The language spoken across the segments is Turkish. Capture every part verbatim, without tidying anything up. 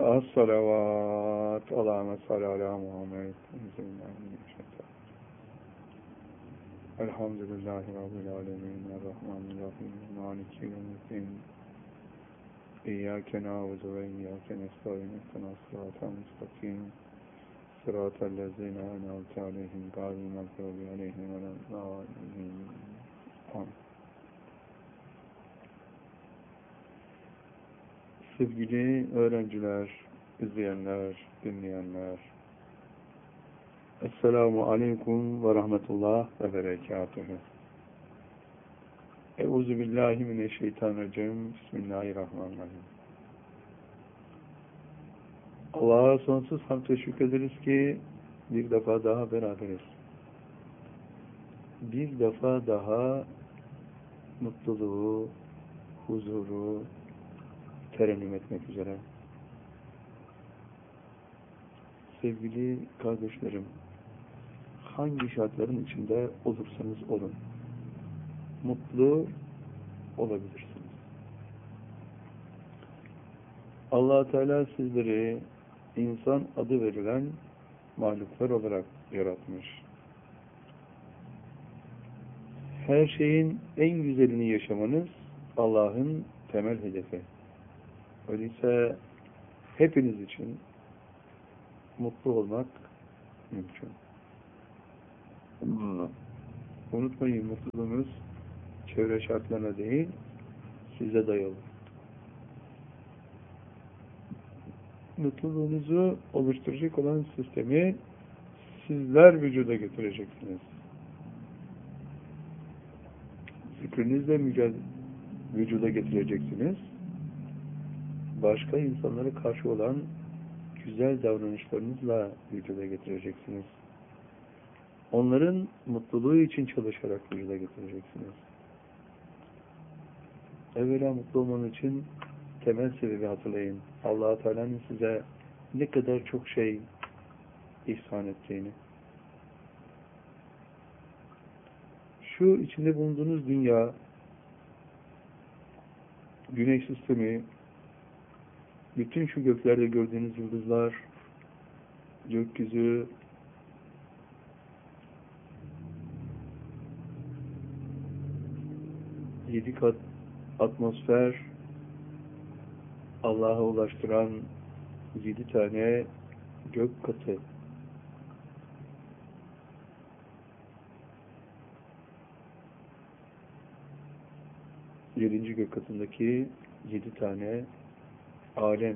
الصلوات اللهم صل على محمد. الحمد لله رب العالمين الرحمن الرحيم مالك يوم الدين إياك نعبد وإياك نستعين اهدنا الصراط المستقيم صراط الذين أنعمت عليهم غير المغضوب عليهم ولا الضالين. آمين. Sevgili öğrenciler, izleyenler, dinleyenler, Esselamu Aleyküm ve Rahmetullah ve Berekatuhu. Euzubillahimineşşeytanirracim. Bismillahirrahmanirrahim. Allah'a sonsuz hamd ve şükrederiz ki bir defa daha beraberiz. Bir defa daha mutluluğu, huzuru terennüm etmek üzere. Sevgili kardeşlerim, hangi şartların içinde olursanız olun, mutlu olabilirsiniz. Allah Teala sizleri insan adı verilen mahluklar olarak yaratmış. Her şeyin en güzelini yaşamanız Allah'ın temel hedefi. Öyleyse hepiniz için mutlu olmak mümkün. Hmm. Unutmayın, mutluluğunuz çevre şartlarına değil, size dayalı. Mutluluğunuzu oluşturacak olan sistemi sizler vücuda getireceksiniz. Fikrinizle vücuda getireceksiniz. Başka insanlara karşı olan güzel davranışlarınızla vücuda getireceksiniz. Onların mutluluğu için çalışarak vücuda getireceksiniz. Evvela mutlu olmanın için temel sebebi hatırlayın. Allah-u Teala'nın size ne kadar çok şey ihsan ettiğini. Şu içinde bulunduğunuz dünya, güneş sistemi, bütün şu göklerde gördüğünüz yıldızlar, gökyüzü, yedi kat atmosfer, Allah'a ulaştıran yedi tane gök katı. Yedinci gök katındaki yedi tane alem.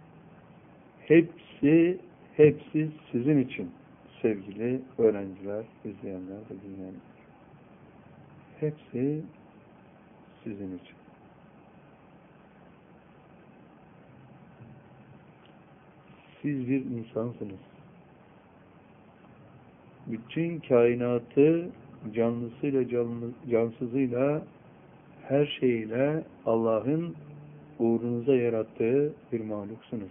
Hepsi, hepsi sizin için sevgili öğrenciler, izleyenler ve dinleyenler. Hepsi sizin için. Siz bir insansınız. Bütün kainatı canlısıyla canlı, cansızıyla her şeyle Allah'ın uğrunuza yarattığı bir mahluksunuz.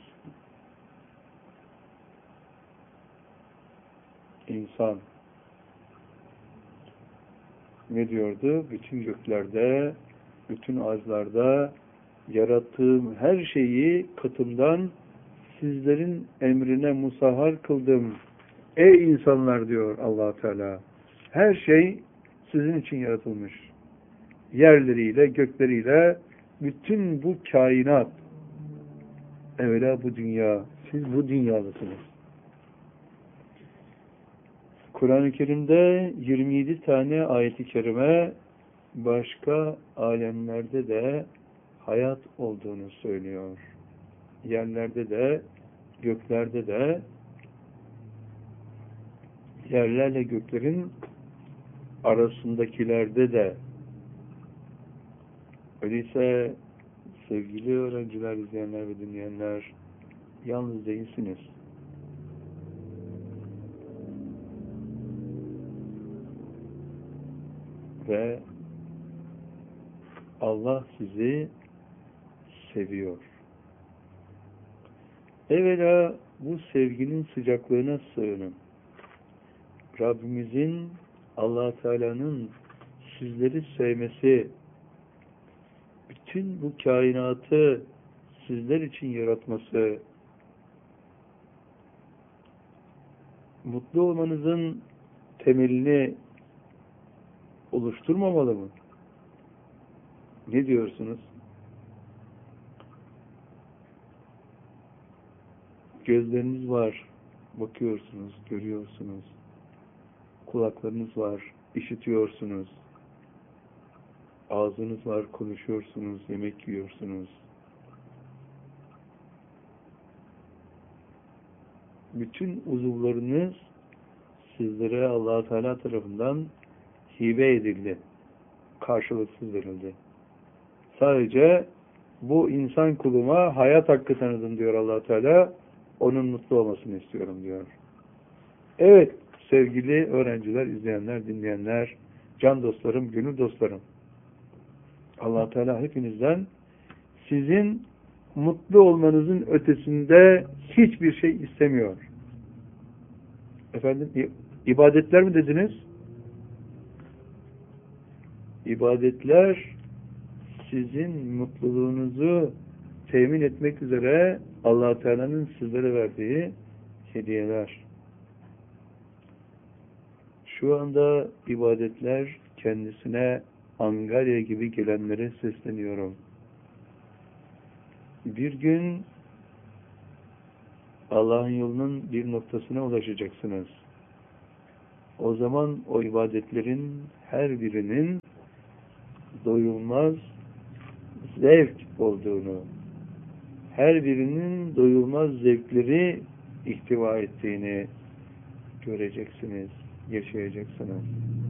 İnsan ne diyordu? Bütün göklerde, bütün arzlarda yarattığım her şeyi katımdan sizlerin emrine musahhar kıldım. Ey insanlar diyor Allah Teala. Her şey sizin için yaratılmış. Yerleriyle, gökleriyle, bütün bu kainat, evvela bu dünya, siz bu dünyalısınız. Kur'an-ı Kerim'de yirmi yedi tane ayet-i kerime başka alemlerde de hayat olduğunu söylüyor. Yerlerde de, göklerde de, yerlerle göklerin arasındakilerde de. Öyleyse sevgili öğrenciler, izleyenler ve dinleyenler, yalnız değilsiniz. Ve Allah sizi seviyor. Evvela bu sevginin sıcaklığına sığının. Rabbimizin, Allah Teala'nın sizleri sevmesi, bütün bu kainatı sizler için yaratması, mutlu olmanızın temelini oluşturmamalı mı? Ne diyorsunuz? Gözleriniz var, bakıyorsunuz, görüyorsunuz. Kulaklarınız var, işitiyorsunuz. Ağzınız var, konuşuyorsunuz, yemek yiyorsunuz. Bütün uzuvlarınız sizlere Allah Teala tarafından hibe edildi. Karşılıksız verildi. Sadece bu insan kuluma hayat hakkı tanıdım diyor Allah Teala. Onun mutlu olmasını istiyorum diyor. Evet sevgili öğrenciler, izleyenler, dinleyenler, can dostlarım, gönül dostlarım. Allah Teala hepinizden sizin mutlu olmanızın ötesinde hiçbir şey istemiyor. Efendim, ibadetler mi dediniz? İbadetler sizin mutluluğunuzu temin etmek üzere Allah Teala'nın sizlere verdiği hediyeler. Şu anda ibadetler kendisine Angarya gibi gelenlere sesleniyorum. Bir gün Allah'ın yolunun bir noktasına ulaşacaksınız. O zaman o ibadetlerin her birinin doyulmaz zevk olduğunu, her birinin doyulmaz zevkleri ihtiva ettiğini göreceksiniz, yaşayacaksınız.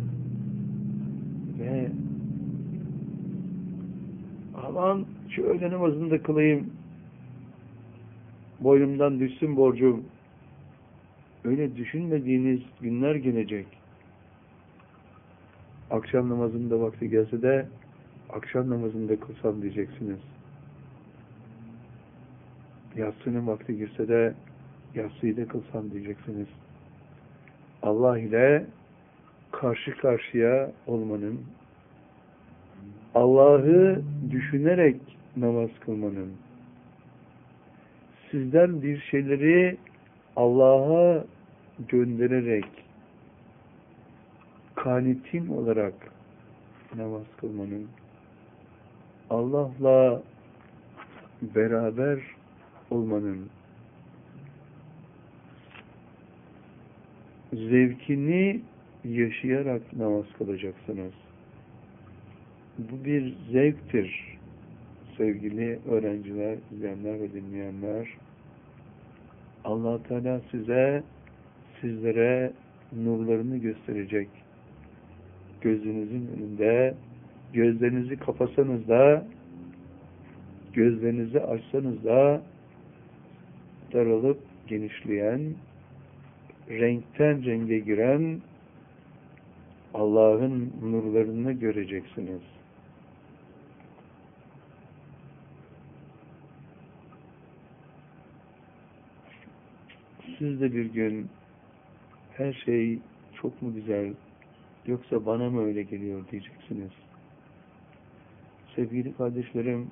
Ve aman şu öğle namazını da kılayım, boynumdan düşsün borcum. Öyle düşünmediğiniz günler gelecek. Akşam namazının da vakti gelse de akşam namazını da kılsam diyeceksiniz. Yatsının vakti girse de yatsıyı da kılsam diyeceksiniz. Allah ile karşı karşıya olmanın, Allah'ı düşünerek namaz kılmanın, sizden bir şeyleri Allah'a göndererek kanitim olarak namaz kılmanın, Allah'la beraber olmanın zevkini yaşayarak namaz kılacaksınız. Bu bir zevktir sevgili öğrenciler, izleyenler ve dinleyenler. Allah Teala size, sizlere nurlarını gösterecek. Gözünüzün önünde, gözlerinizi kapasanız da, gözlerinizi açsanız da daralıp genişleyen, renkten renge giren Allah'ın nurlarını göreceksiniz. Siz de bir gün her şey çok mu güzel, yoksa bana mı öyle geliyor diyeceksiniz. Sevgili kardeşlerim,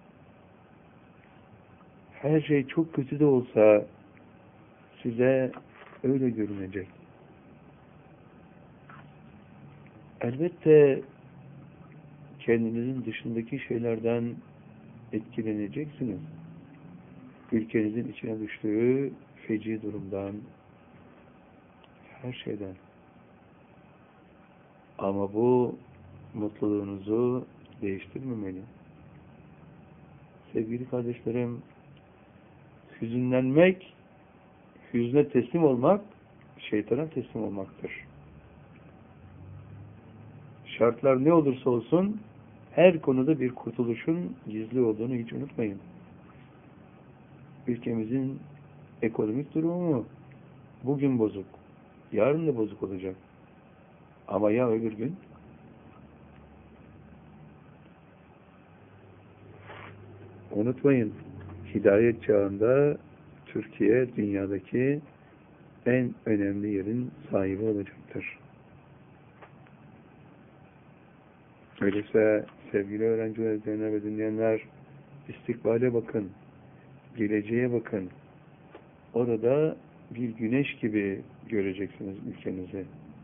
her şey çok kötü de olsa size öyle görünecek. Elbette kendinizin dışındaki şeylerden etkileneceksiniz. Ülkenizin içine düştüğü feci durumdan, her şeyden. Ama bu mutluluğunuzu değiştirmemeli. Sevgili kardeşlerim, hüzünlenmek, hüzne teslim olmak, şeytana teslim olmaktır. Şartlar ne olursa olsun, her konuda bir kurtuluşun gizli olduğunu hiç unutmayın. Ülkemizin ekonomik durumu bugün bozuk, yarın da bozuk olacak. Ama ya öbür gün? Unutmayın, hidayet çağında Türkiye dünyadaki en önemli yerin sahibi olacaktır. Öyleyse sevgili öğrenciler, izleyenler ve dinleyenler, istikbale bakın, geleceğe bakın. Orada bir güneş gibi göreceksiniz ülkenizi.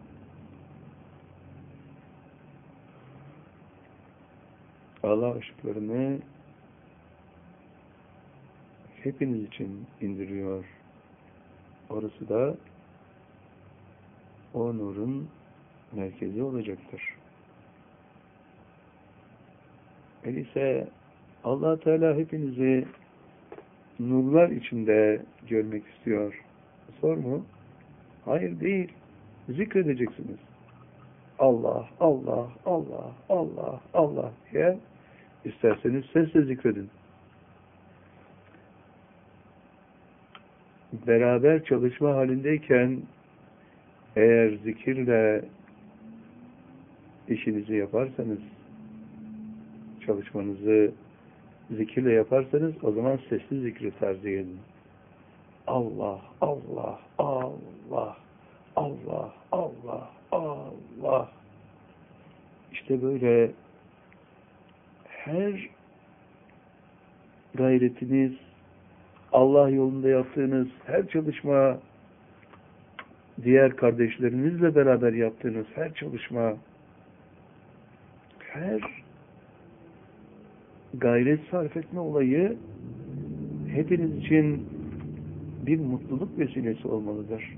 Allah ışıklarını hepiniz için indiriyor. Orası da o nurun merkezi olacaktır. Öyleyse Allah Teala hepinizi nurlar içinde görmek istiyor. Sor mu? Hayır değil. Zikredeceksiniz. Allah, Allah, Allah, Allah, Allah diye isterseniz sesle zikredin. Beraber çalışma halindeyken eğer zikirle işinizi yaparsanız, çalışmanızı zikirle yaparsanız o zaman sesli zikri tercih edin. Allah, Allah, Allah, Allah, Allah, Allah. İşte böyle her gayretiniz, Allah yolunda yaptığınız her çalışma, diğer kardeşlerinizle beraber yaptığınız her çalışma, her gayret sarf etme olayı hepiniz için bir mutluluk vesilesi olmalıdır.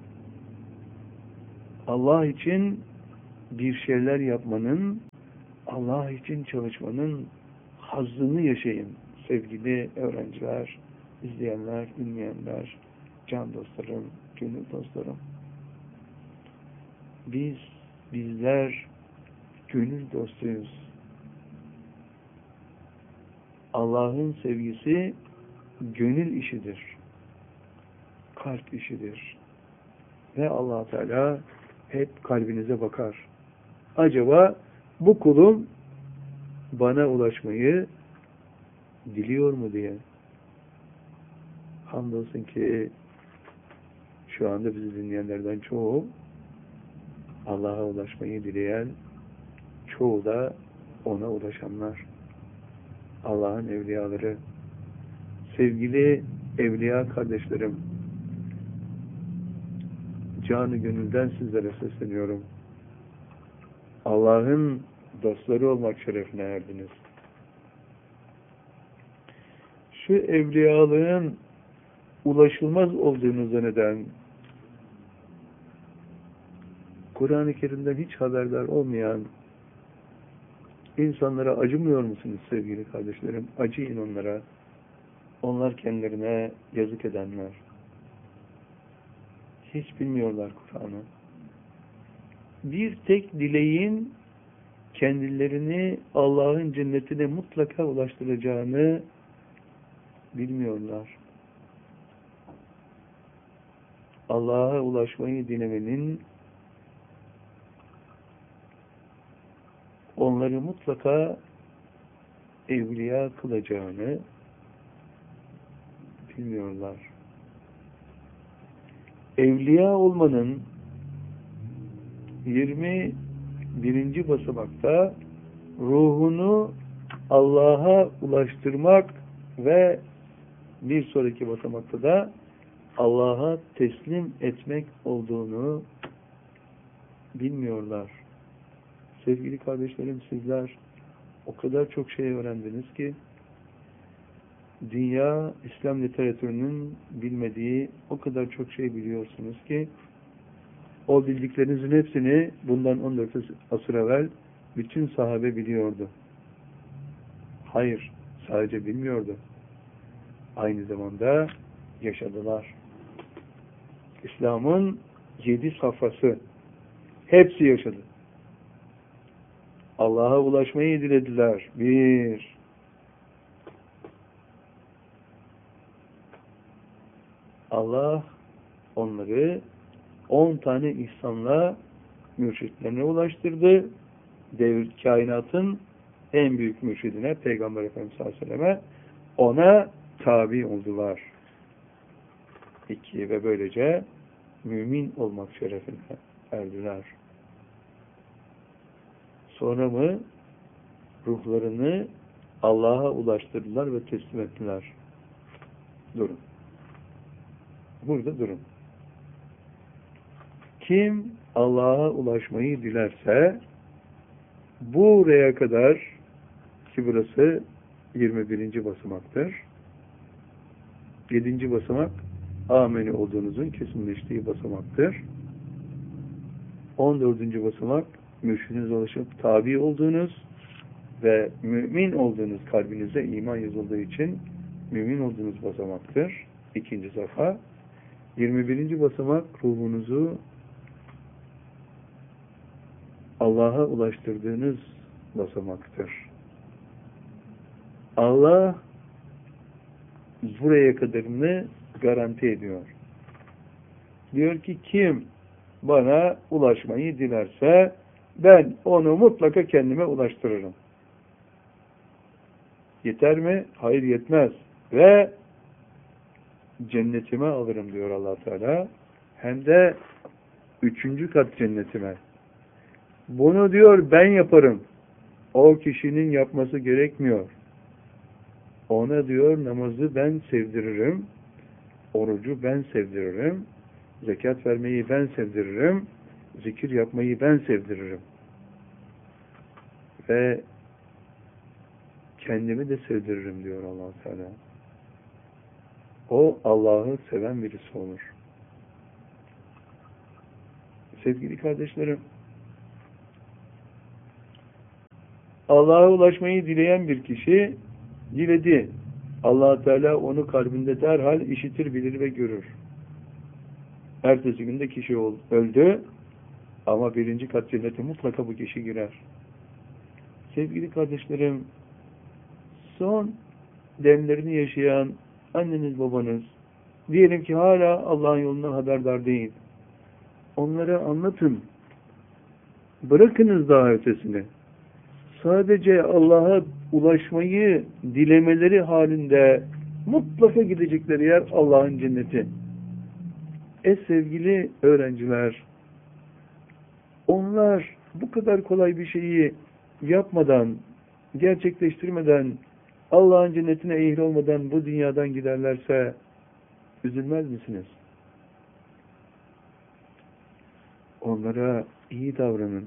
Allah için bir şeyler yapmanın, Allah için çalışmanın hazzını yaşayın sevgili öğrenciler, izleyenler, dinleyenler, can dostlarım, gönül dostlarım. Biz, bizler gönül dostuyuz. Allah'ın sevgisi gönül işidir. Kalp işidir. Ve Allah Teala hep kalbinize bakar. Acaba bu kulum bana ulaşmayı diliyor mu diye. Hamdolsun ki şu anda bizi dinleyenlerden çoğu Allah'a ulaşmayı dileyen, çoğu da ona ulaşanlar. Allah'ın evliyaları, sevgili evliya kardeşlerim, canı gönülden sizlere sesleniyorum. Allah'ın dostları olmak şerefine erdiniz. Şu evliyalığın ulaşılmaz olduğunu zanneden, Kur'an-ı Kerim'den hiç haberdar olmayan insanlara acımıyor musunuz sevgili kardeşlerim? Acıyın onlara. Onlar kendilerine yazık edenler. Hiç bilmiyorlar Kur'an'ı. Bir tek dileğin kendilerini Allah'ın cennetine mutlaka ulaştıracağını bilmiyorlar. Allah'a ulaşmayı dilemenin onları mutlaka evliya kılacağını bilmiyorlar. Evliya olmanın yirmi birinci basamakta ruhunu Allah'a ulaştırmak ve bir sonraki basamakta da Allah'a teslim etmek olduğunu bilmiyorlar. Sevgili kardeşlerim, sizler o kadar çok şey öğrendiniz ki dünya İslam literatürünün bilmediği o kadar çok şey biliyorsunuz ki o bildiklerinizin hepsini bundan on dört asır evvel bütün sahabe biliyordu. Hayır, sadece bilmiyordu. Aynı zamanda yaşadılar. İslam'ın yedi safhası hepsi yaşadı. Allah'a ulaşmayı dilediler. Bir. Allah onları on tane ihsanla mürşitlerine ulaştırdı. Devir kainatın en büyük mürşidine, Peygamber Efendimiz sallallahu aleyhi ve selleme ona tabi oldular. İki. Ve böylece mümin olmak şerefine erdiler. Sonra mı ruhlarını Allah'a ulaştırdılar ve teslim ettiler. Durun. Burada durun. Kim Allah'a ulaşmayı dilerse buraya kadar, ki burası yirmi birinci basamaktır. yedinci basamak ameni olduğunuzun kesinleştiği basamaktır. on dördüncü basamak mürşidinize ulaşıp tabi olduğunuz ve mümin olduğunuz, kalbinize iman yazıldığı için mümin olduğunuz basamaktır. İkinci safa. yirmi birinci basamak ruhunuzu Allah'a ulaştırdığınız basamaktır. Allah buraya kadarını garanti ediyor. Diyor ki kim bana ulaşmayı dilerse ben onu mutlaka kendime ulaştırırım. Yeter mi? Hayır, yetmez. Ve cennetime alırım diyor Allah Teala. Hem de üçüncü kat cennetime. Bunu diyor ben yaparım. O kişinin yapması gerekmiyor. Ona diyor namazı ben sevdiririm. Orucu ben sevdiririm. Zekat vermeyi ben sevdiririm. Zikir yapmayı ben sevdiririm. Ve kendimi de sevdiririm diyor Allah Teala. O Allah'ı seven birisi olur. Sevgili kardeşlerim, Allah'a ulaşmayı dileyen bir kişi diledi. Allah Teala onu kalbinde derhal işitir, bilir ve görür. Ertesi günde kişi öldü ama birinci kat cennete mutlaka bu kişi girer. Sevgili kardeşlerim, son demlerini yaşayan anneniz, babanız, diyelim ki hala Allah'ın yolundan haberdar değil. Onlara anlatın. Bırakınız daha ötesini. Sadece Allah'a ulaşmayı dilemeleri halinde mutlaka gidecekleri yer Allah'ın cenneti. E sevgili öğrenciler, onlar bu kadar kolay bir şeyi yapmadan, gerçekleştirmeden, Allah'ın cennetine ehil olmadan bu dünyadan giderlerse üzülmez misiniz? Onlara iyi davranın.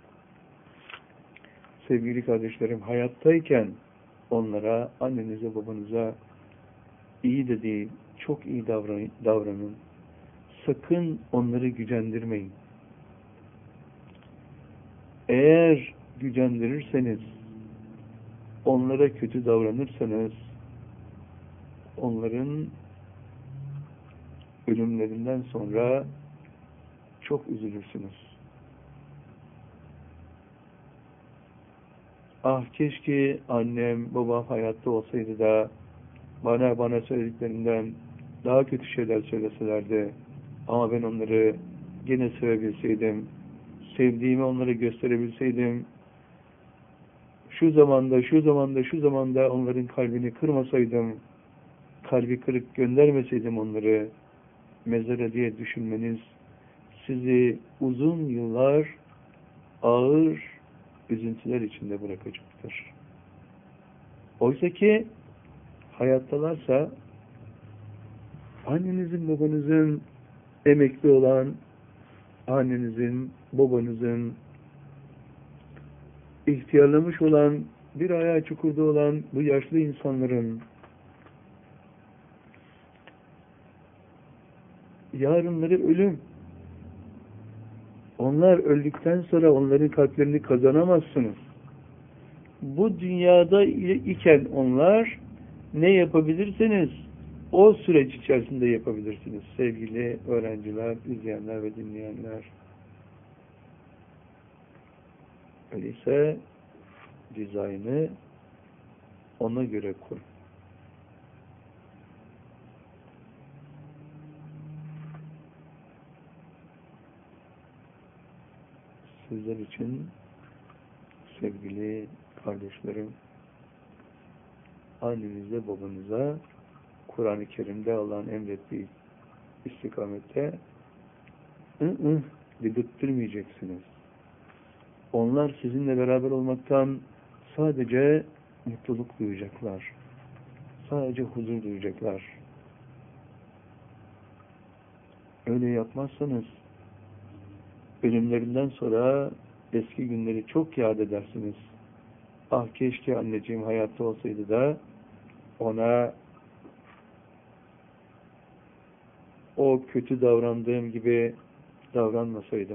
Sevgili kardeşlerim, hayattayken onlara, annenize, babanıza iyi de değil, çok iyi davranın. Sakın onları gücendirmeyin. Eğer gücendirirseniz, onlara kötü davranırsanız, onların ölümlerinden sonra çok üzülürsünüz. Ah keşke annem, babam hayatta olsaydı da bana bana söylediklerinden daha kötü şeyler söyleselerdi. Ama ben onları gene sevebilseydim, sevdiğimi onlara gösterebilseydim, şu zamanda, şu zamanda, şu zamanda onların kalbini kırmasaydım, kalbi kırık göndermeseydim onları mezara diye düşünmeniz sizi uzun yıllar ağır üzüntüler içinde bırakacaktır. Oysa ki hayattalarsa annenizin, babanızın emekli olan, annenizin, babanızın ihtiyarlamış olan, bir ayağı çukurda olan bu yaşlı insanların yarınları ölüm. Onlar öldükten sonra onların kalplerini kazanamazsınız. Bu dünyada iken onlar ne yapabilirsiniz? O süreç içerisinde yapabilirsiniz sevgili öğrenciler, izleyenler ve dinleyenler. Öyleyse dizaynı ona göre kur. Sizler için sevgili kardeşlerim, annenize, babanıza Kur'an-ı Kerim'de Allah'ın emrettiği istikamette ı ı dedirttirmeyeceksiniz. Onlar sizinle beraber olmaktan sadece mutluluk duyacaklar. Sadece huzur duyacaklar. öyle yapmazsanız ölümlerinden sonra eski günleri çok yad edersiniz. Ah keşke anneciğim hayatta olsaydı da ona o kötü davrandığım gibi davranmasaydım.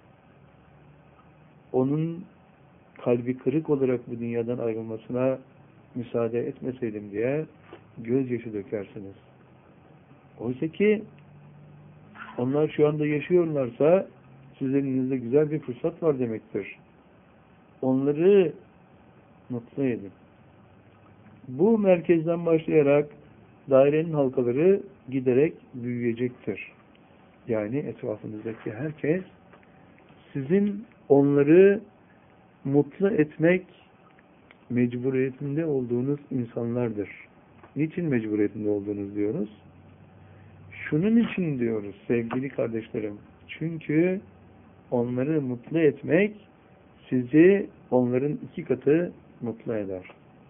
Onun kalbi kırık olarak bu dünyadan ayrılmasına müsaade etmeseydim diye gözyaşı dökersiniz. Oysa ki onlar şu anda yaşıyorlarsa sizin elinizde güzel bir fırsat var demektir. Onları mutlu edin. Bu merkezden başlayarak dairenin halkaları giderek büyüyecektir. Yani etrafınızdaki herkes sizin onları mutlu etmek mecburiyetinde olduğunuz insanlardır. Niçin mecburiyetinde olduğunuz diyoruz? Şunun için diyoruz sevgili kardeşlerim. Çünkü onları mutlu etmek sizi onların iki katı mutlu eder.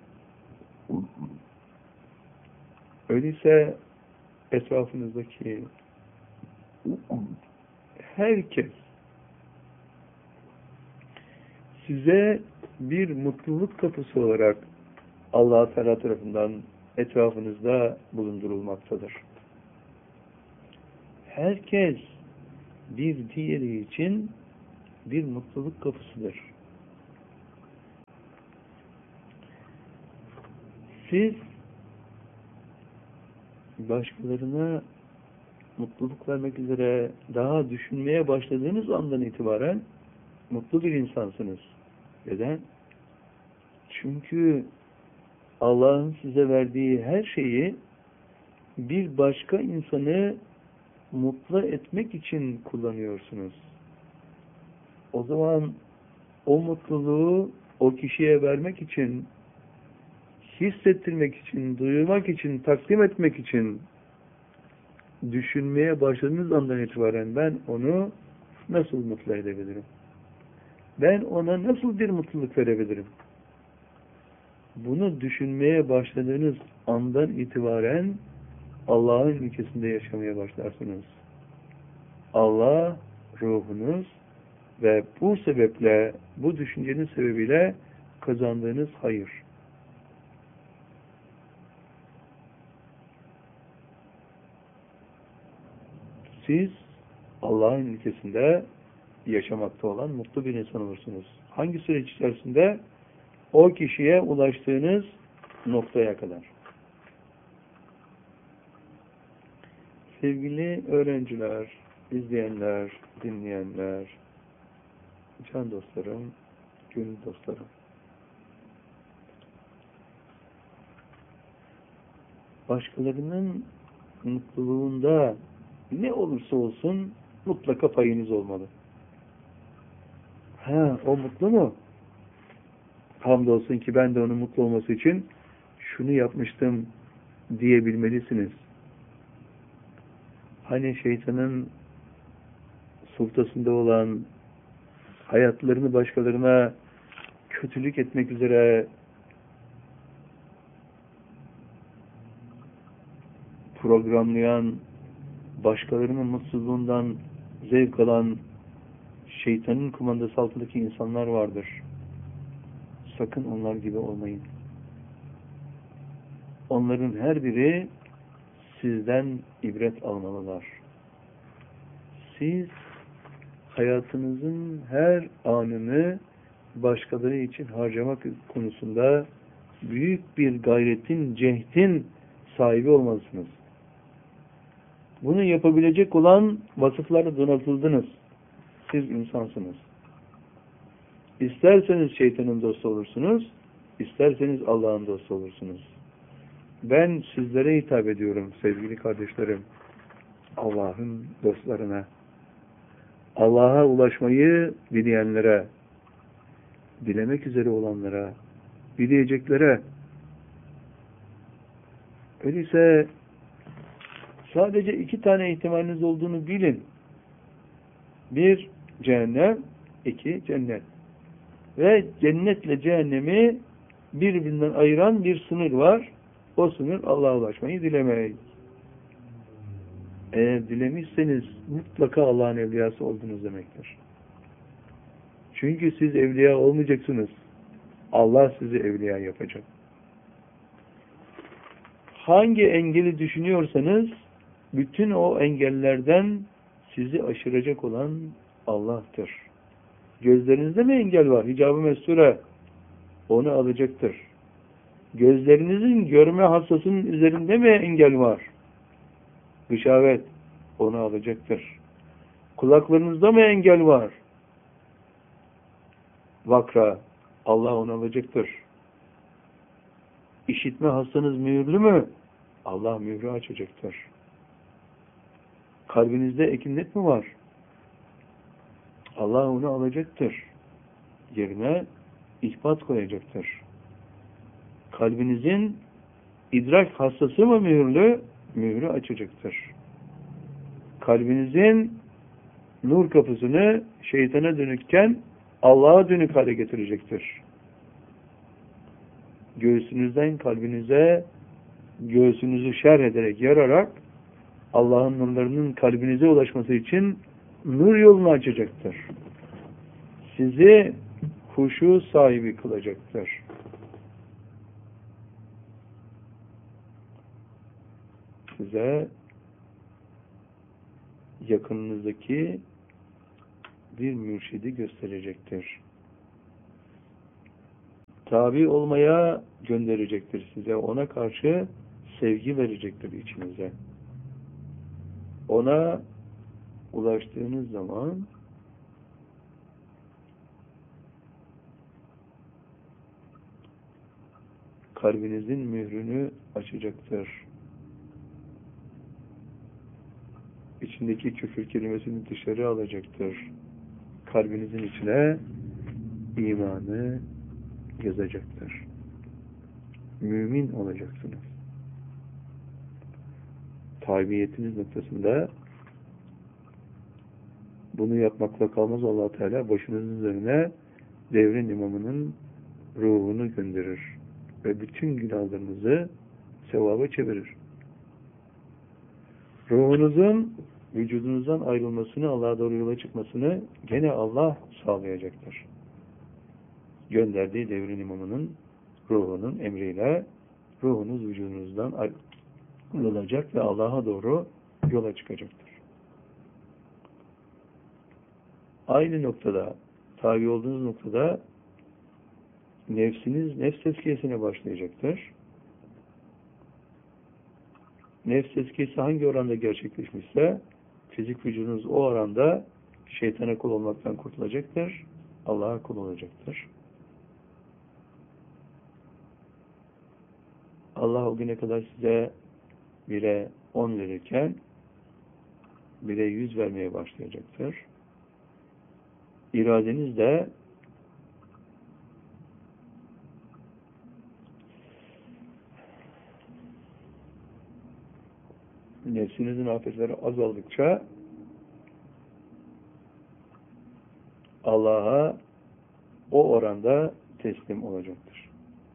Öyleyse etrafınızdaki herkes size bir mutluluk kapısı olarak Allah-u Teala tarafından etrafınızda bulundurulmaktadır. Herkes bir diğeri için bir mutluluk kapısıdır. Siz başkalarına mutluluk vermek üzere daha düşünmeye başladığınız andan itibaren mutlu bir insansınız. Neden? Çünkü Allah'ın size verdiği her şeyi bir başka insanı mutlu etmek için kullanıyorsunuz. O zaman o mutluluğu o kişiye vermek için, hissettirmek için, duyurmak için, takdim etmek için düşünmeye başladığınız andan itibaren ben onu nasıl mutlu edebilirim? Ben ona nasıl bir mutluluk verebilirim? Bunu düşünmeye başladığınız andan itibaren Allah'ın ülkesinde yaşamaya başlarsınız. Allah ruhunuz ve bu sebeple, bu düşüncenin sebebiyle kazandığınız hayır. Siz Allah'ın ülkesinde yaşamakta olan mutlu bir insan olursunuz. Hangi süreç içerisinde? O kişiye ulaştığınız noktaya kadar. Sevgili öğrenciler, izleyenler, dinleyenler, can dostlarım, gönül dostlarım. Başkalarının mutluluğunda ne olursa olsun mutlaka payınız olmalı. Ha, o mutlu mu? Hamdolsun ki ben de onun mutlu olması için şunu yapmıştım diyebilmelisiniz. Hani şeytanın sultasında olan, hayatlarını başkalarına kötülük etmek üzere programlayan, başkalarının mutsuzluğundan zevk alan şeytanın kumandası altındaki insanlar vardır. Sakın onlar gibi olmayın. Onların her biri sizden ibret almalılar. Siz hayatınızın her anını başkaları için harcamak konusunda büyük bir gayretin, cehdin sahibi olmalısınız. Bunu yapabilecek olan vasıflarla donatıldınız. Siz insansınız. İsterseniz şeytanın dostu olursunuz, isterseniz Allah'ın dostu olursunuz. Ben sizlere hitap ediyorum sevgili kardeşlerim. Allah'ın dostlarına. Allah'a ulaşmayı dileyenlere, dilemek üzere olanlara, dileyeceklere. Öyleyse sadece iki tane ihtimaliniz olduğunu bilin. Bir, cehennem. iki, cennet. Ve cennetle cehennemi birbirinden ayıran bir sınır var. O sınır Allah'a ulaşmayı dilemek. Eğer dilemişseniz mutlaka Allah'ın evliyası oldunuz demektir. Çünkü siz evliya olmayacaksınız. Allah sizi evliya yapacak. Hangi engeli düşünüyorsanız bütün o engellerden sizi aşıracak olan Allah'tır. Gözlerinizde mi engel var? Hicab-ı mesture onu alacaktır. Gözlerinizin görme hassasının üzerinde mi engel var? Gışavet onu alacaktır. Kulaklarınızda mı engel var? Vakra Allah onu alacaktır. İşitme hastanız mühürlü mü? Allah mührü açacaktır. Kalbinizde ekinlet mi var? Allah onu alacaktır. Yerine ihbat koyacaktır. Kalbinizin idrak hastası mı mühürlü? Mührü açacaktır. Kalbinizin nur kapısını şeytana dönükken Allah'a dönük hale getirecektir. Göğsünüzden kalbinize, göğsünüzü şerh ederek, yararak Allah'ın nurlarının kalbinize ulaşması için nur yolunu açacaktır. Sizi huşu sahibi kılacaktır. Size yakınınızdaki bir mürşidi gösterecektir. Tabi olmaya gönderecektir size. Ona karşı sevgi verecektir içinize. Ona ulaştığınız zaman kalbinizin mührünü açacaktır. İçindeki küfür kelimesini dışarı alacaktır. Kalbinizin içine imanı yazacaktır. Mümin olacaksınız. Tabiyetiniz noktasında bunu yapmakla kalmaz. Allah Teala başınızın üzerine devrin imamının ruhunu gönderir ve bütün günahlarınızı sevaba çevirir. Ruhunuzun vücudunuzdan ayrılmasını, Allah'a doğru yola çıkmasını gene Allah sağlayacaktır. Gönderdiği devrin imamının ruhunun emriyle ruhunuz vücudunuzdan ayrılacak ve Allah'a doğru yola çıkacaktır. Aynı noktada, tabi olduğunuz noktada nefsiniz nefs tezkiyesine başlayacaktır. Nefs tezkiyesi hangi oranda gerçekleşmişse fizik vücudunuz o oranda şeytana kul olmaktan kurtulacaktır. Allah'a kul olacaktır. Allah o güne kadar size bire on verirken bire yüz vermeye başlayacaktır. İradeniz de nefsinizin afetleri azaldıkça Allah'a o oranda teslim olacaktır.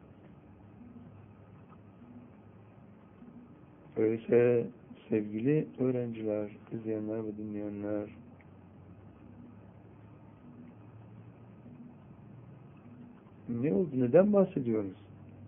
Öyleyse sevgili öğrenciler, izleyenler ve dinleyenler, ne oldu? Neden bahsediyoruz?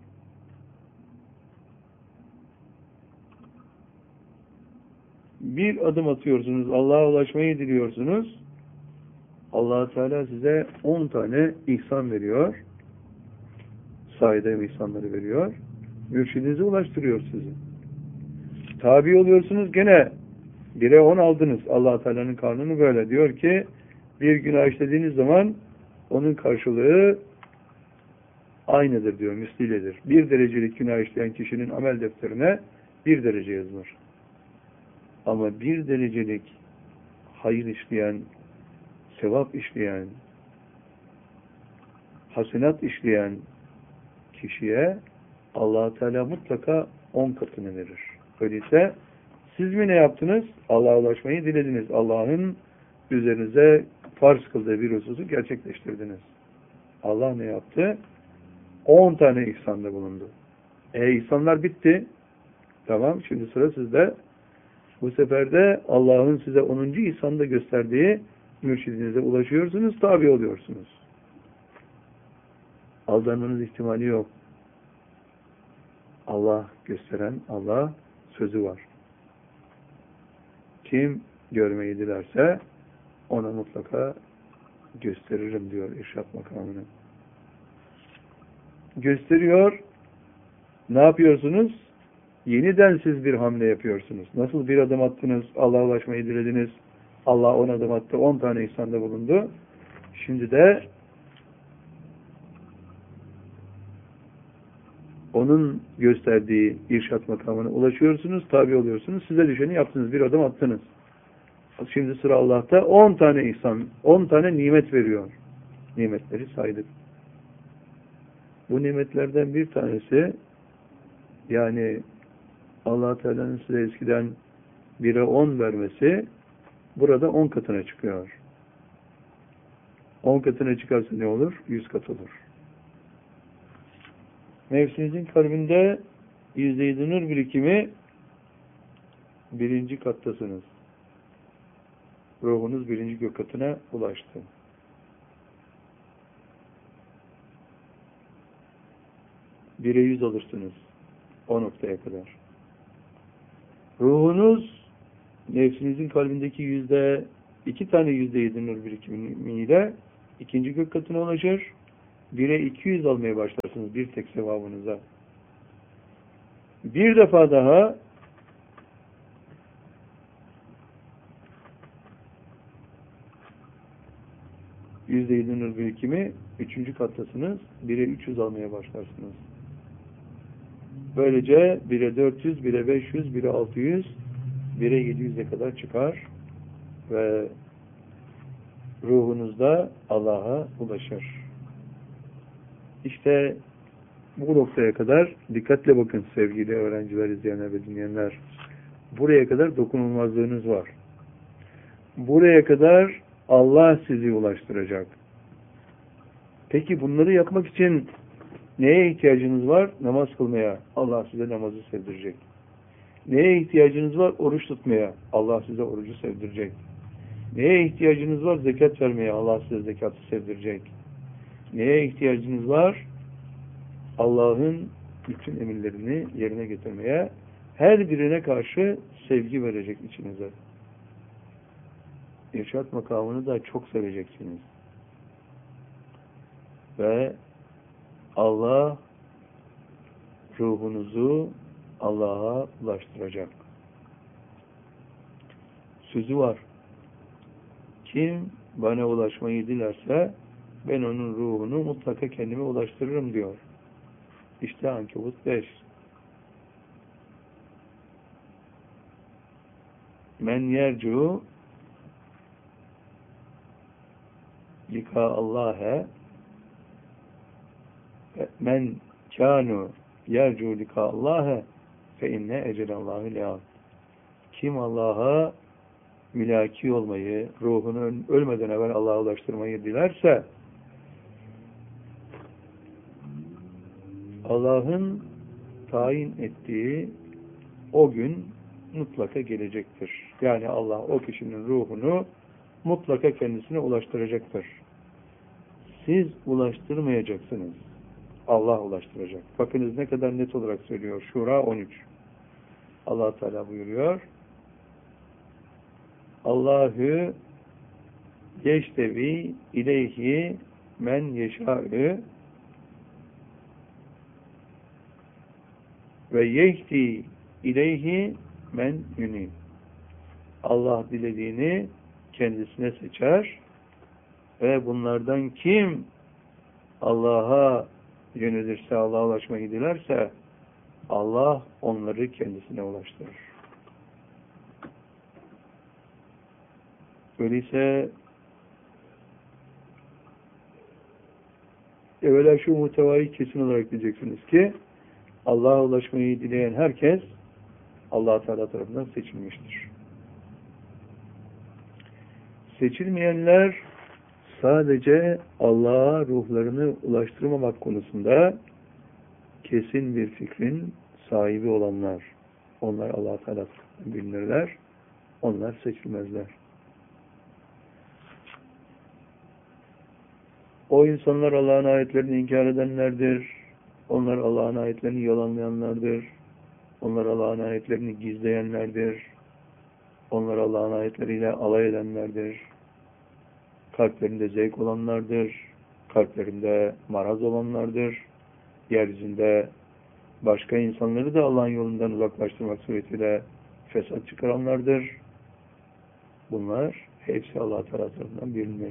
Bir adım atıyorsunuz, Allah'a ulaşmayı diliyorsunuz. Allah Teala size on tane ihsan veriyor. Sayede ihsanları veriyor. Mürşidinize ulaştırıyor sizi. Tabi oluyorsunuz, gene bire on aldınız. Allah Teala'nın kanunu böyle. Diyor ki bir günah işlediğiniz zaman onun karşılığı aynıdır diyor, mislidir. Bir derecelik günah işleyen kişinin amel defterine bir derece yazılır. Ama bir derecelik hayır işleyen, sevap işleyen, hasenat işleyen kişiye Allah Teala mutlaka on katını verir. Öyleyse siz mi ne yaptınız? Allah'a ulaşmayı dilediniz. Allah'ın üzerinize farz kıldığı bir hususu gerçekleştirdiniz. Allah ne yaptı? on tane ihsanda bulundu. E ihsanlar bitti. Tamam, şimdi sıra sizde. Bu sefer de Allah'ın size onuncu ihsanda gösterdiği mürşidinize ulaşıyorsunuz, tabi oluyorsunuz. Aldanmanız ihtimali yok. Allah gösteren, Allah sözü var. Kim görmeyi dilerse ona mutlaka gösteririm diyor irşad makamını. Gösteriyor. Ne yapıyorsunuz? Yeniden siz bir hamle yapıyorsunuz. Nasıl bir adım attınız, Allah'a ulaşmayı dilediniz. Allah on adım attı, on tane ihsanda bulundu. Şimdi de onun gösterdiği irşad makamına ulaşıyorsunuz, tabi oluyorsunuz. Size düşeni yaptınız, bir adım attınız. Şimdi sıra Allah'ta on tane ihsan, on tane nimet veriyor. Nimetleri saydık. Bu nimetlerden bir tanesi, yani Allah Teala'nın size eskiden bire on vermesi burada on katına çıkıyor. on katına çıkarsa ne olur? yüz kat olur. Nefsinizin kalbinde yüzde nur birikimi birinci kattasınız. Ruhunuz birinci gök katına ulaştı. Bire yüz alırsınız. O noktaya kadar. Ruhunuz nefsinizin kalbindeki yüzde iki tane yüzde yedi nur birikimiyle ikinci gök katına ulaşır. Bire iki yüz almaya başlarsınız bir tek sevabınıza. Bir defa daha yüzde yedi nur birikimi üçüncü kattasınız. Bire üç yüz almaya başlarsınız. Böylece bire dört yüz, bire beş yüz, bire altı yüz, bire yedi yüze kadar çıkar ve ruhunuzda Allah'a ulaşır. İşte bu noktaya kadar dikkatle bakın sevgili öğrenciler, izleyenler ve dinleyenler. Buraya kadar dokunulmazlığınız var. Buraya kadar Allah sizi ulaştıracak. Peki bunları yapmak için neye ihtiyacınız var? Namaz kılmaya. Allah size namazı sevdirecek. Neye ihtiyacınız var? Oruç tutmaya. Allah size orucu sevdirecek. Neye ihtiyacınız var? Zekat vermeye. Allah size zekatı sevdirecek. Neye ihtiyacınız var? Allah'ın bütün emirlerini yerine getirmeye, her birine karşı sevgi verecek içinize. İrşad makamını da çok seveceksiniz. Ve Allah ruhunuzu Allah'a ulaştıracak. Sözü var. Kim bana ulaşmayı dilerse ben onun ruhunu mutlaka kendime ulaştırırım diyor. İşte Ankebut beş. Men yercu lika Allah'e men kânu yercu lika Allah'e fe inne ecelallahu le'at. Kim Allah'a mülaki olmayı, ruhunu ölmeden evvel Allah'a ulaştırmayı dilerse Allah'ın tayin ettiği o gün mutlaka gelecektir. Yani Allah o kişinin ruhunu mutlaka kendisine ulaştıracaktır. Siz ulaştırmayacaksınız. Allah ulaştıracak. Bakınız ne kadar net olarak söylüyor. Şura on üç. Allah Teala buyuruyor. Allahü yeştevi ileyhi men yeşâ'ü ve yehdi ileyhi men yunib. Allah dilediğini kendisine seçer ve bunlardan kim Allah'a yönelirse, Allah'a ulaşmayı dilerse Allah onları kendisine ulaştırır. Öyleyse evvela şu muhtevayı kesin olarak diyeceksiniz ki Allah'a ulaşmayı dileyen herkes Allah Teala tarafından seçilmiştir. Seçilmeyenler sadece Allah'a ruhlarını ulaştırmamak konusunda kesin bir fikrin sahibi olanlar. Onlar Allah Teala bilinirler. onlar seçilmezler. O insanlar Allah'ın ayetlerini inkar edenlerdir. Onlar Allah'ın ayetlerini yalanlayanlardır. Onlar Allah'ın ayetlerini gizleyenlerdir. Onlar Allah'ın ayetleriyle alay edenlerdir. Kalplerinde zevk olanlardır. Kalplerinde maraz olanlardır. Yeryüzünde başka insanları da Allah'ın yolundan uzaklaştırmak suretiyle fesat çıkaranlardır. Bunlar hepsi Allah tarafından bilinir.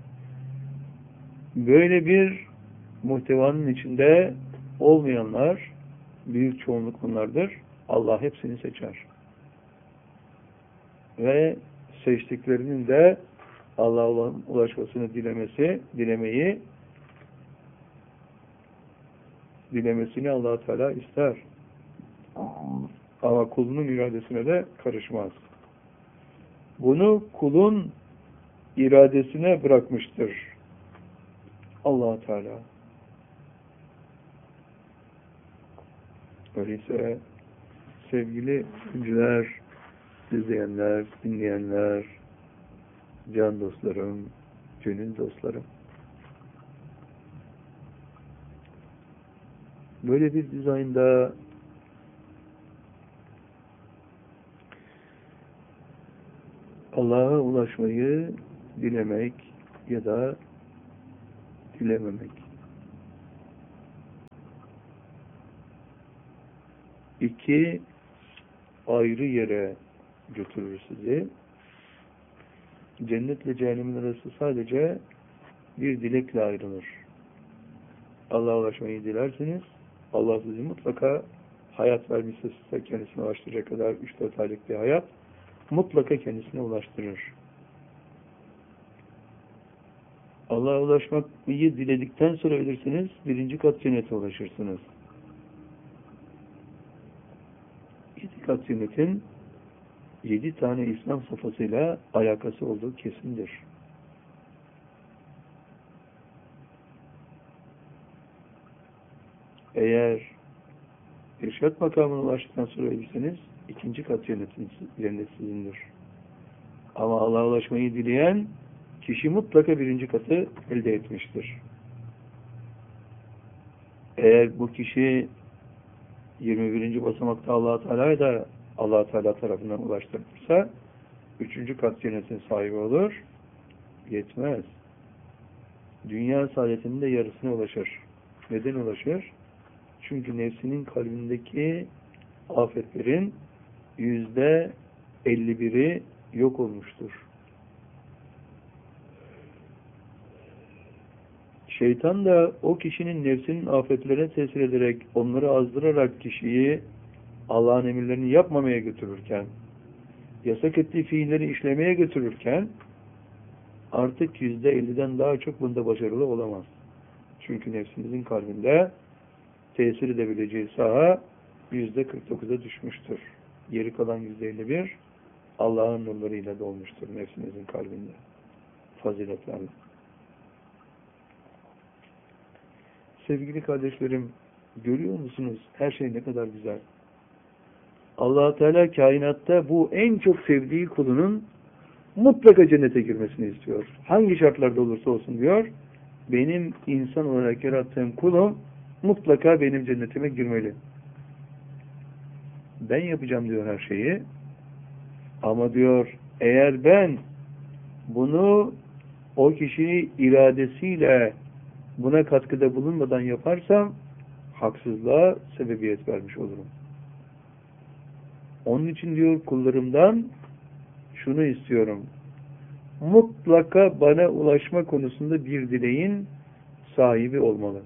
Böyle bir muhtevanın içinde olmayanlar, büyük çoğunluk onlardır. Allah hepsini seçer. Ve seçtiklerinin de Allah'a olan ulaşmasını dilemesi, dilemeyi, dilemesini Allah Teala ister. Ama kulunun iradesine de karışmaz. Bunu kulun iradesine bırakmıştır Allah Teala. Öyleyse sevgili dinleyiciler, izleyenler, dinleyenler, can dostlarım, gönül dostlarım, böyle bir dizaynda Allah'a ulaşmayı dilemek ya da dilememek. İki ayrı yere götürür sizi. Cennetle cehennemin arası sadece bir dilekle ayrılır. Allah'a ulaşmayı dilerseniz, Allah sizi mutlaka hayat vermişse size kendisine ulaştıracak kadar üç dört aylık bir hayat mutlaka kendisine ulaştırır. Allah'a ulaşmayı diledikten sonra ölürsünüz, birinci kat cennete ulaşırsınız. Yedi kat cennetin yedi tane İslam safhasıyla alakası olduğu kesindir. Eğer irşat makamına ulaştıktan sonra ölürseniz ikinci kat cennetin, cennet sizindir. Ama Allah'a ulaşmayı dileyen kişi mutlaka birinci katı elde etmiştir. Eğer bu kişi yirmi birinci basamakta Allah Teala'ya da Allah Teala tarafından ulaştırılırsa üçüncü kat cennetin sahibi olur. Yetmez. Dünya saadetinin de yarısına ulaşır. Neden ulaşır? Çünkü nefsinin kalbindeki afetlerin yüzde elli biri yok olmuştur. Şeytan da o kişinin nefsinin afetlerine tesir ederek, onları azdırarak kişiyi Allah'ın emirlerini yapmamaya götürürken, yasak ettiği fiilleri işlemeye götürürken artık yüzde elliden daha çok bunda başarılı olamaz. Çünkü nefsimizin kalbinde tesir edebileceği saha yüzde kırk dokuza düşmüştür. Geri kalan yüzde elli bir Allah'ın nurlarıyla dolmuştur nefsimizin kalbinde. Faziletlerle. Sevgili kardeşlerim, görüyor musunuz? Her şey ne kadar güzel. Allah Teala kainatta bu en çok sevdiği kulunun mutlaka cennete girmesini istiyor. Hangi şartlarda olursa olsun diyor, benim insan olarak yarattığım kulum mutlaka benim cennetime girmeli. Ben yapacağım diyor her şeyi. Ama diyor, eğer ben bunu o kişinin iradesiyle buna katkıda bulunmadan yaparsam haksızlığa sebebiyet vermiş olurum. Onun için diyor kullarımdan şunu istiyorum. Mutlaka bana ulaşma konusunda bir dileğin sahibi olmalı.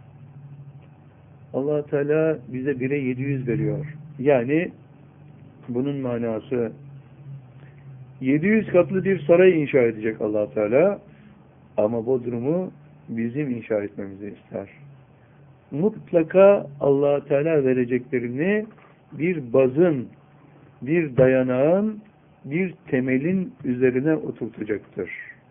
Allah Teala bize bire yedi yüz veriyor. Yani bunun manası yedi yüz katlı bir saray inşa edecek Allah Teala ama bu durumu bizim inşa etmemizi ister. Mutlaka Allah Teala vereceklerini bir bazın, bir dayanağın, bir temelin üzerine oturtacaktır.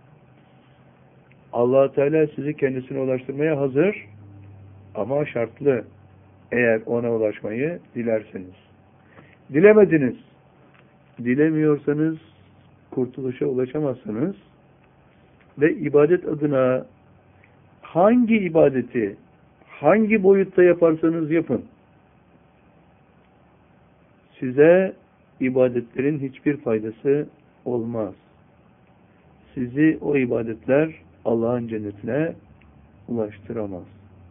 Allah Teala sizi kendisine ulaştırmaya hazır ama şartlı. Eğer ona ulaşmayı dilerseniz. Dilemediniz. dilemiyorsanız kurtuluşa ulaşamazsınız ve ibadet adına hangi ibadeti hangi boyutta yaparsanız yapın, size ibadetlerin hiçbir faydası olmaz. Sizi o ibadetler Allah'ın cennetine ulaştıramaz.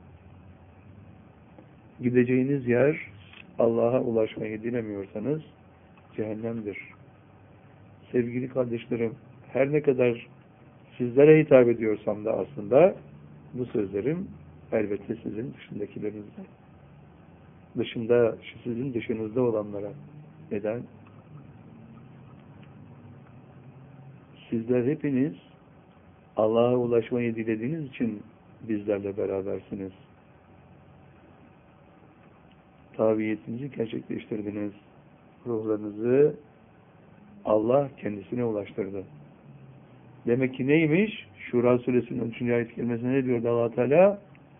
Gideceğiniz yer Allah'a ulaşmayı dilemiyorsanız cehennemdir. Sevgili kardeşlerim, her ne kadar sizlere hitap ediyorsam da aslında bu sözlerim elbette sizin dışındakilerinizde. Dışında, sizin dışınızda olanlara. Neden? Sizler hepiniz Allah'a ulaşmayı dilediğiniz için bizlerle berabersiniz. Tabiyetinizi gerçekleştirdiniz. Ruhlarınızı Allah kendisine ulaştırdı. Demek ki neymiş? Şura suresinin üçüncü ayet kelimesinde ne diyordu Allah Teala?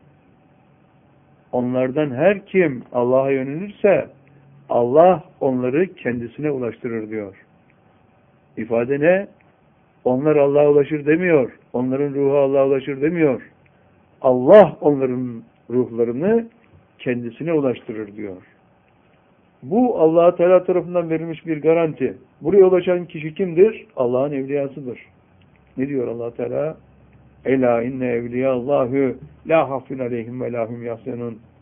Onlardan her kim Allah'a yönelirse Allah onları kendisine ulaştırır diyor. İfade ne? Onlar Allah'a ulaşır demiyor. Onların ruhu Allah'a ulaşır demiyor. Allah onların ruhlarını kendisine ulaştırır diyor. Bu Allah Teala tarafından verilmiş bir garanti. Buraya ulaşan kişi kimdir? Allah'ın evliyasıdır. Ne diyor Allah Teala? Ela inne evliyallahu la hafun aleyhim ve lahum yahzenun.